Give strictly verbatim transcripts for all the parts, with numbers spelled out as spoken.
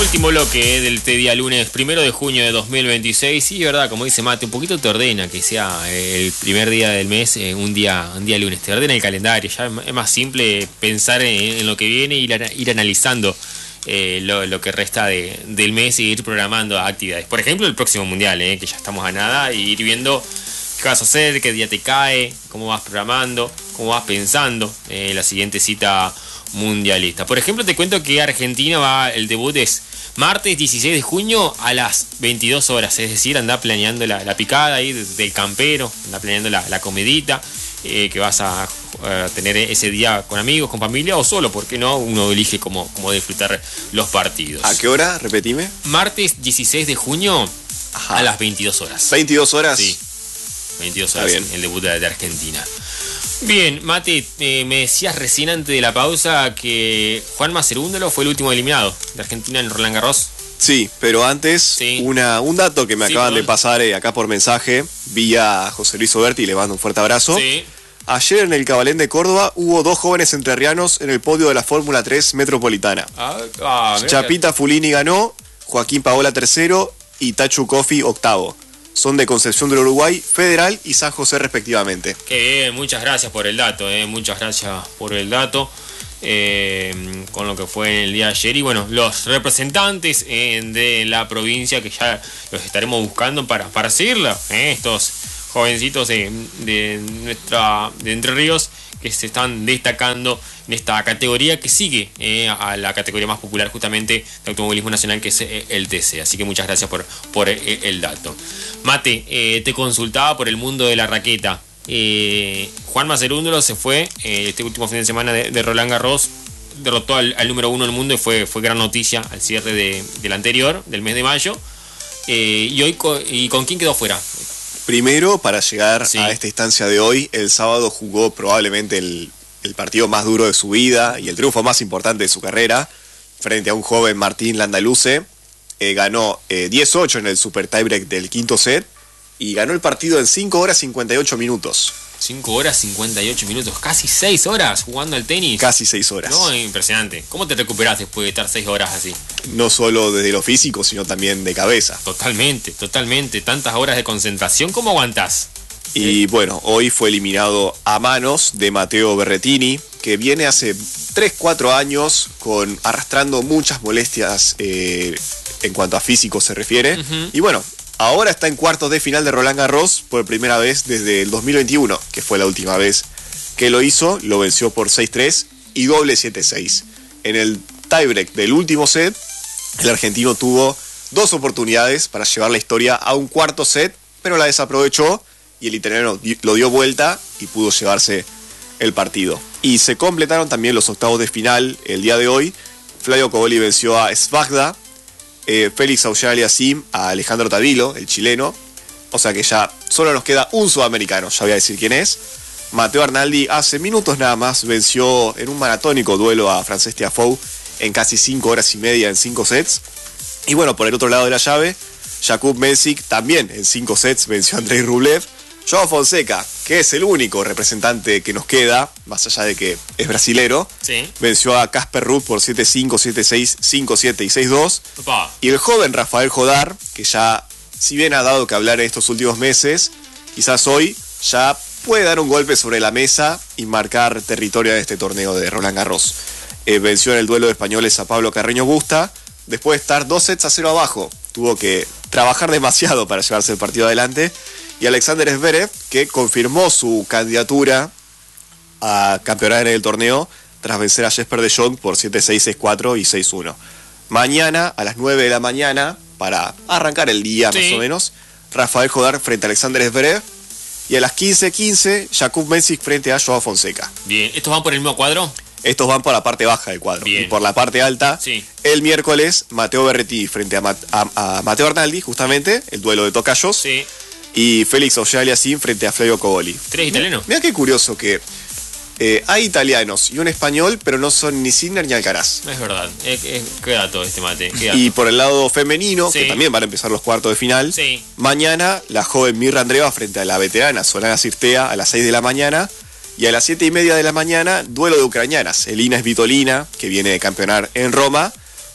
Último bloque eh, del este día lunes, primero de junio de dos mil veintiséis. Sí, verdad, como dice Mate, un poquito te ordena que sea el primer día del mes, eh, un día un día lunes. Te ordena el calendario. Ya es más simple pensar en, en lo que viene e ir, ir analizando eh, lo, lo que resta de, del mes e ir programando actividades. Por ejemplo, el próximo mundial, eh, que ya estamos a nada, y ir viendo qué vas a hacer, qué día te cae, cómo vas programando, cómo vas pensando eh, la siguiente cita mundialista. Por ejemplo, te cuento que Argentina va, el debut es martes dieciséis de junio a las veintidós horas, es decir, anda planeando la, la picada ahí del campero, anda planeando la, la comidita eh, que vas a, a tener ese día con amigos, con familia o solo, porque no, uno elige cómo, cómo disfrutar los partidos. ¿A qué hora? Repetime. Martes dieciséis de junio Ajá. a las veintidós horas. ¿veintidós horas? Sí, veintidós horas el debut de, de Argentina. Bien, Mate, eh, me decías recién antes de la pausa que Juanma Cerúndolo fue el último eliminado de Argentina en Roland Garros. Sí, pero antes sí. una, un dato que me sí, acaban perdón. de pasar eh, acá por mensaje vía José Luis Oberti, le mando un fuerte abrazo. Sí. Ayer en el Cabalén de Córdoba hubo dos jóvenes entrerrianos en el podio de la Fórmula tres Metropolitana. Ah, ah, Chapita Fulini ganó, Joaquín Paola tercero y Tachu Cofi octavo. Son de Concepción del Uruguay, Federal y San José respectivamente. Qué bien, muchas gracias por el dato, eh, muchas gracias por el dato eh, con lo que fue en el día de ayer. Y bueno, los representantes eh, de la provincia que ya los estaremos buscando para, para seguirla, eh, estos jovencitos de, de, nuestra, de Entre Ríos que se están destacando en esta categoría que sigue eh, a la categoría más popular justamente de automovilismo nacional, que es eh, el T C. Así que muchas gracias por, por eh, el dato. Mate, eh, te consultaba por el mundo de la raqueta. Eh, Juanma Cerúndolo se fue eh, este último fin de semana de, de Roland Garros, derrotó al, al número uno del mundo y fue, fue gran noticia al cierre de, del anterior, del mes de mayo. Eh, y hoy, con, ¿y con quién quedó fuera? Primero, para llegar sí. a esta instancia de hoy, el sábado jugó probablemente el, el partido más duro de su vida y el triunfo más importante de su carrera, frente a un joven Martín Landaluce. Eh, ganó eh, diez ocho en el super tiebreak del quinto set y ganó el partido en cinco horas cincuenta y ocho minutos. cinco horas cincuenta y ocho minutos, casi seis horas jugando al tenis. Casi seis horas. No, impresionante. ¿Cómo te recuperás después de estar seis horas así? No solo desde lo físico, sino también de cabeza. Totalmente, totalmente. Tantas horas de concentración, ¿cómo aguantás? Y bueno, hoy fue eliminado a manos de Matteo Berrettini, que viene hace tres cuatro años con arrastrando muchas molestias eh, en cuanto a físico se refiere. Uh-huh. Y bueno, ahora está en cuartos de final de Roland Garros por primera vez desde el dos mil veintiuno, que fue la última vez que lo hizo. Lo venció por seis tres y doble siete seis. En el tiebreak del último set, el argentino tuvo dos oportunidades para llevar la historia a un cuarto set, pero la desaprovechó y el italiano lo dio vuelta y pudo llevarse el partido. Y se completaron también los octavos de final el día de hoy. Flavio Cobolli venció a Svagda, eh, Félix Auger-Aliassime a Alejandro Tavilo, el chileno. O sea que ya solo nos queda un sudamericano, ya voy a decir quién es. Matteo Arnaldi hace minutos nada más venció en un maratónico duelo a Frances Tiafoe en casi cinco horas y media en cinco sets. Y bueno, por el otro lado de la llave, Jakub Mensik también en cinco sets venció a Andrei Rublev. Joao Fonseca, que es el único representante que nos queda, más allá de que es brasilero, sí. venció a Casper Ruud por siete cinco, siete seis, cinco siete y seis dos. Opa. Y el joven Rafael Jodar, que ya, si bien ha dado que hablar en estos últimos meses, quizás hoy ya puede dar un golpe sobre la mesa y marcar territorio en este torneo de Roland Garros. Eh, venció en el duelo de españoles a Pablo Carreño Busta, después de estar dos sets a cero abajo. Tuvo que trabajar demasiado para llevarse el partido adelante. Y Alexander Zverev, que confirmó su candidatura a campeonar en el torneo tras vencer a Jesper de Jong por siete seis, seis cuatro y seis uno. Mañana, a las nueve de la mañana, para arrancar el día sí. más o menos, Rafael Jodar frente a Alexander Zverev. Y a las quince quince, Jakub Mensik frente a Joao Fonseca. Bien, ¿estos van por el mismo cuadro? Estos van por la parte baja del cuadro. Bien. Y por la parte alta, sí. el miércoles, Matteo Berrettini frente a, Ma- a, a Matteo Arnaldi, justamente, el duelo de tocayos. Sí. Y Félix Auger-Aliassime frente a Flavio Cobolli. ¿Tres italianos? Mira qué curioso que eh, hay italianos y un español, pero no son ni Sinner ni Alcaraz. Es verdad. Es, es, qué dato este mate. Qué dato. Y por el lado femenino, sí. que también van a empezar los cuartos de final, sí. mañana la joven Mirra Andreeva frente a la veterana Solana Cirstea a las seis de la mañana. Y a las siete y media de la mañana, duelo de ucranianas. Elina Svitolina, que viene de campeonar en Roma,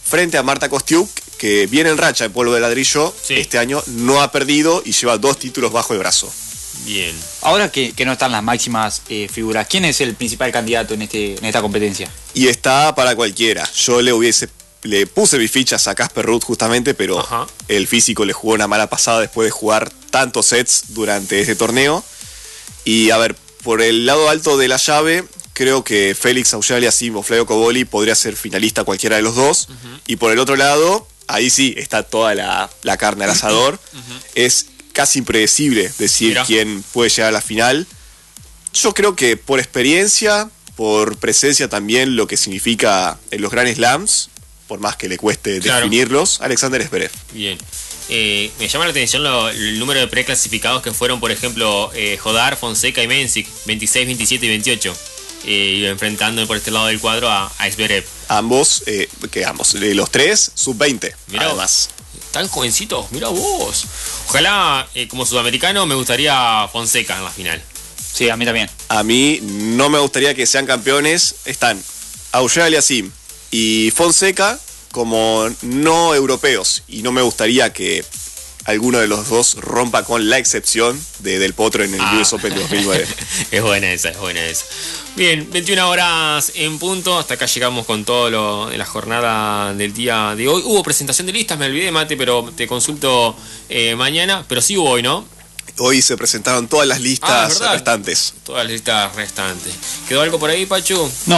frente a Marta Kostiuk, que viene en racha de polvo de ladrillo. Sí. Este año no ha perdido y lleva dos títulos bajo el brazo. Bien. Ahora que, que no están las máximas eh, figuras, ¿quién es el principal candidato en, este, en esta competencia? Y está para cualquiera. Yo le hubiese le puse mis fichas a Casper Ruud justamente, pero Ajá. el físico le jugó una mala pasada después de jugar tantos sets durante este torneo. Y a ver, por el lado alto de la llave, creo que Félix Auger-Aliassime o Flavio Cobolli podría ser finalista cualquiera de los dos. Uh-huh. Y por el otro lado, ahí sí está toda la, la carne al asador. Uh-huh. Es casi impredecible decir Mira. quién puede llegar a la final. Yo creo que por experiencia, por presencia también, lo que significa en los Grand Slams, por más que le cueste claro. definirlos, Alexander Zverev. Bien. Eh, me llama la atención lo, el número de preclasificados que fueron, por ejemplo, eh, Jodar, Fonseca y Mensik, veintiséis, veintisiete y veintiocho. Eh, enfrentando por este lado del cuadro a, a Zverev. Ambos, eh, que ambos, eh, los tres, sub veinte. Mirá, además. Tan jovencitos, mira vos. Ojalá, eh, como sudamericano, me gustaría Fonseca en la final. Sí, a mí también. A mí no me gustaría que sean campeones. Están Auger-Aliassime y Fonseca como no europeos. Y no me gustaría que alguno de los dos rompa con la excepción de Del Potro en el ah. U S Open de dos mil nueve. Es buena esa, es buena esa. Bien, veintiuna horas en punto. Hasta acá llegamos con todo lo de la jornada del día de hoy. Hubo presentación de listas, me olvidé, Mate, pero te consulto eh, mañana. Pero sí hubo hoy, ¿no? Hoy se presentaron todas las listas ah, restantes. Todas las listas restantes. ¿Quedó algo por ahí, Pachu? No.